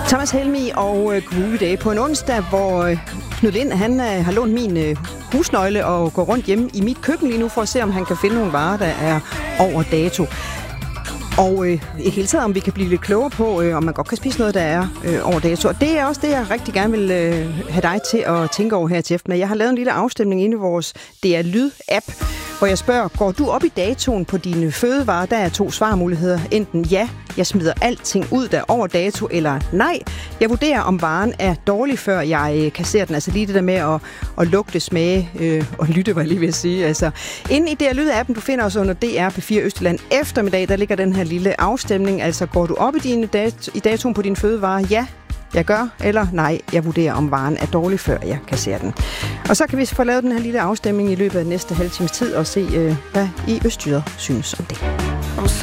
Thomas Helmig og Groovy Day på en onsdag, hvor Knud Lind han har lånt min husnøgle og går rundt hjemme i mit køkken lige nu for at se, om han kan finde nogle varer, der er over dato. Og i hele taget, om vi kan blive lidt klogere på, om man godt kan spise noget, der er over dato. Og det er også det, jeg rigtig gerne vil have dig til at tænke over her til efter. Jeg har lavet en lille afstemning inde i vores DR Lyd-app, hvor jeg spørger, går du op i datoen på dine fødevarer? Der er 2 svarmuligheder. Enten ja, jeg smider alting ud, der er over dato, eller nej, jeg vurderer, om varen er dårlig, før jeg kasserer den. Altså lige det der med at lugte, smage og lytte, var jeg lige ved at sige. Altså, inde i DR Lyd-appen, du finder os under DR P4 Østjylland eftermiddag, der ligger den her lille afstemning. Altså, går du op i datoen på dine fødevarer? Ja, jeg gør, eller nej, jeg vurderer, om varen er dårlig, før jeg kasserer den. Og så kan vi få lavet den her lille afstemning i løbet af næste halve times tid og se, hvad I Østjyder synes om det.